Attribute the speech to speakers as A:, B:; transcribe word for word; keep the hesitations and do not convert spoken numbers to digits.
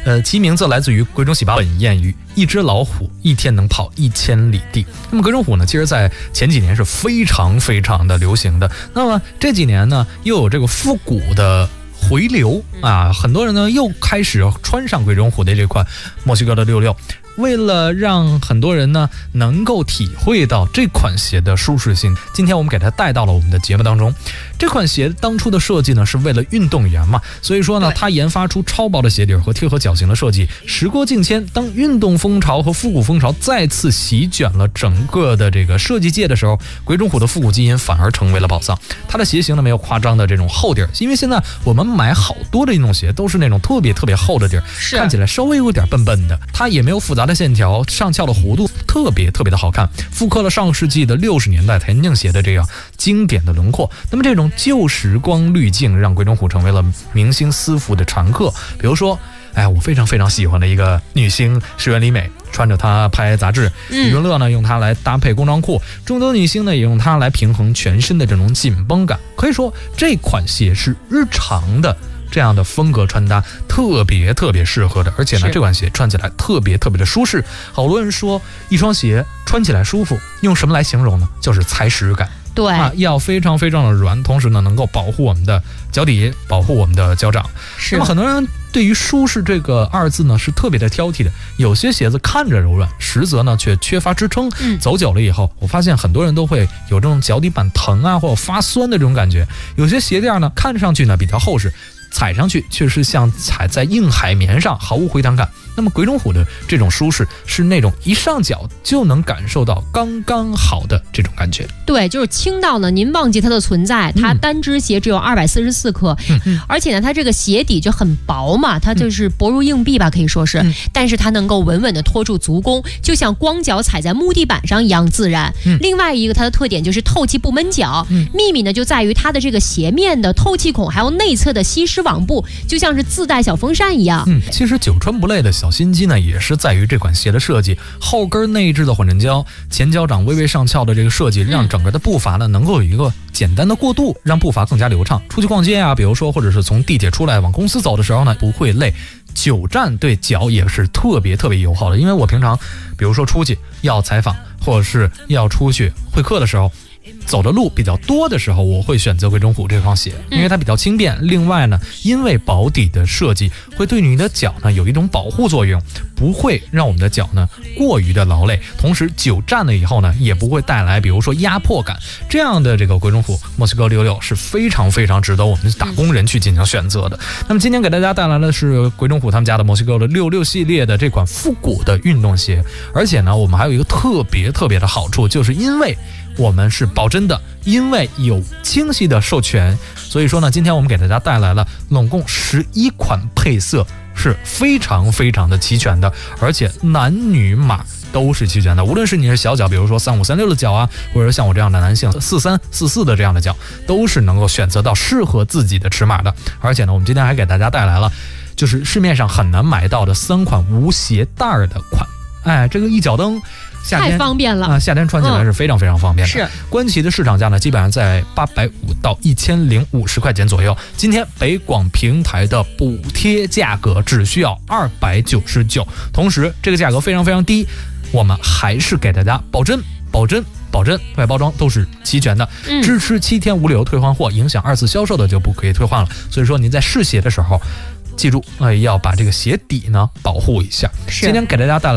A: 呃，其名字来自于鬼冢喜八本谚语：一只老虎一天能跑一千里地。那么鬼冢虎呢，其实在前几年是非常非常的流行的。那么这几年呢，又有这个复古的回流啊，很多人呢又开始穿上鬼冢虎的这款墨西哥的六六。为了让很多人呢能够体会到这款鞋的舒适性，今天我们给它带到了我们的节目当中。这款鞋当初的设计呢是为了运动员嘛，所以说呢它研发出超薄的鞋底和贴合脚型的设计。时过境迁，当运动风潮和复古风潮再次席卷了整个的这个设计界的时候，鬼冢虎的复古基因反而成为了宝藏。它的鞋型呢没有夸张的这种厚底儿，因为现在我们买好多的运动鞋都是那种特别特别厚的底儿，看起来稍微有点笨笨的，它也没有复杂的线条，上翘的弧度特别特别的好看，复刻了上世纪的六十年代田径鞋的这样经典的轮廓。那么这种旧时光滤镜让鬼冢虎成为了明星私服的常客。比如说，哎，我非常非常喜欢的一个女星石原里美，穿着它拍杂志；余文乐呢用它来搭配工装裤，众多女星呢也用它来平衡全身的这种紧绷感。可以说，这款鞋是日常的这样的风格穿搭特别特别适合的，而且呢这款鞋穿起来特别特别的舒适。好多人说一双鞋穿起来舒服，用什么来形容呢？就是踩屎感。
B: 对
A: 啊，要非常非常的软，同时呢能够保护我们的脚底，保护我们的脚掌。那么很多人对于舒适这个二字呢是特别的挑剔的，有些鞋子看着柔软，实则呢却缺乏支撑。嗯，走久了以后，我发现很多人都会有这种脚底板疼啊，或者发酸的这种感觉。有些鞋垫呢看上去呢比较厚实，踩上去却是像踩在硬海绵上，毫无回弹感。那么鬼冢虎的这种舒适是那种一上脚就能感受到刚刚好的这种感觉。
B: 对，就是轻到呢您忘记它的存在。它单只鞋只有二百四十四克、嗯、而且呢它这个鞋底就很薄嘛，它就是薄如硬币吧，可以说是、嗯、但是它能够稳稳的托住足弓，就像光脚踩在木地板上一样自然、嗯、另外一个它的特点就是透气不闷脚、嗯、秘密呢就在于它的这个鞋面的透气孔还有内侧的吸湿网布，就像是自带小风扇一样。
A: 嗯，其实久穿不累的小心机呢也是在于这款鞋的设计，后跟内置的缓震胶，前脚掌微微上翘的这个设计，让整个的步伐呢能够有一个简单的过渡，让步伐更加流畅。出去逛街啊，比如说或者是从地铁出来往公司走的时候呢不会累，久站对脚也是特别特别友好的。因为我平常比如说出去要采访或者是要出去会客的时候，走的路比较多的时候，我会选择鬼冢虎这双鞋，因为它比较轻便。另外呢，因为薄底的设计会对你的脚呢有一种保护作用，不会让我们的脚呢过于的劳累，同时久站了以后呢也不会带来比如说压迫感。这样的这个鬼冢虎墨西哥六六是非常非常值得我们打工人去进行选择的。那么今天给大家带来的是鬼冢虎他们家的墨西哥的六六系列的这款复古的运动鞋，而且呢我们还有一个特别特别的好处，就是因为我们是保真的，因为有清晰的授权，所以说呢今天我们给大家带来了总共十一款配色，是非常非常的齐全的，而且男女码都是齐全的。无论是你是小脚，比如说三五三六的脚啊，或者像我这样的男性四三四四的这样的脚，都是能够选择到适合自己的尺码的。而且呢我们今天还给大家带来了就是市面上很难买到的三款无鞋带的款。哎，这个一脚蹬夏天
B: 太方便了
A: 啊！夏天穿起来是非常非常方便的。
B: 是
A: 观其的市场价呢，基本上在八百五到一千零五十块钱左右。今天北广平台的补贴价格只需要二百九十九，同时这个价格非常非常低，我们还是给大家保真、保真、保真，外包装都是齐全的，
B: 嗯、
A: 支持七天无理由退换货，影响二次销售的就不可以退换了。所以说您在试鞋的时候，记住，呃，要把这个鞋底呢保护一下。今天给大家带来